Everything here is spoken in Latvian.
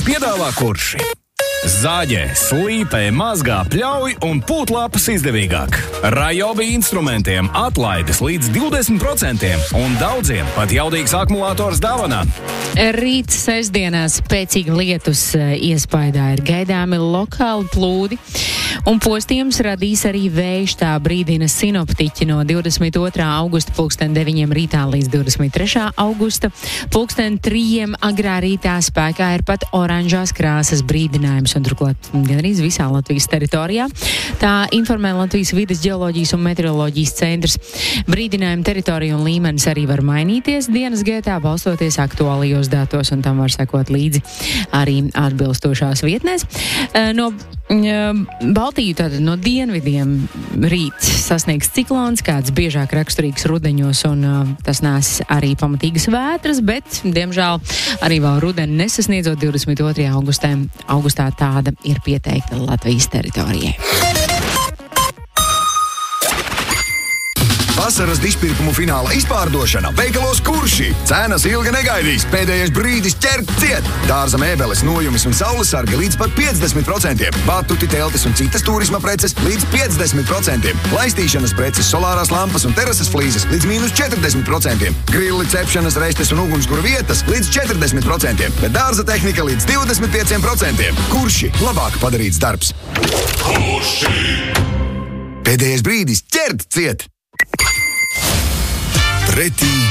piedāvā Kurši. Zāģē, slīpē, mazgā, pļauj un pūtlapas izdevīgāk. Rajobi instrumentiem atlaides līdz 20% un daudziem pat jaudīgs akumulators dāvanā. Rīt sestdienā spēcīga lietus iespaidā ir gaidāmi lokāli plūdi, un postījums radīs arī vējš, tā brīdina sinoptiķi no 22. augusta 9:00 rītā līdz 23. augusta 3:00 agrā rītā spēkā ir pat oranžās krāsas brīdinājums, un turklāt gan arī visā Latvijas teritorijā. Tā informē Latvijas vides ģeoloģijas un meteoroloģijas centrs. Brīdinājuma teritorija un līmenis arī var mainīties dienas gaitā, balstoties aktuālajos datos, un tam var sekot līdzi arī atbilstošās vietnēs. No Baltiju, tātad no dienvidiem rīt sasniegs ciklons, kāds biežāk raksturīgs rudeņos, un tas nes arī pamatīgas vētras, bet, diemžēl, arī vēl rudeni nesasniedzot 22. augustā tāda ir pieteikta Latvijas teritorijai. Vasaras dižpirkumu fināla izpārdošana veikalos Kurši. Cenas ilgi negaidīs, pēdējais brīdis ķert ciet. Dārza mēbeles, nojumis un saulesargi līdz pat 50%. Batuti, teltis un citas turisma preces līdz 50%. Laistīšanas preces, solārās lampas un terases flīzes līdz -40%. Grilli, cepšanas restes un ugunskura vietas līdz 40%. Bet dārza tehnika līdz 25%. Kurši, labāk padarīts darbs. Kurši! Pēdējais brīdis ķert ciet. Pretī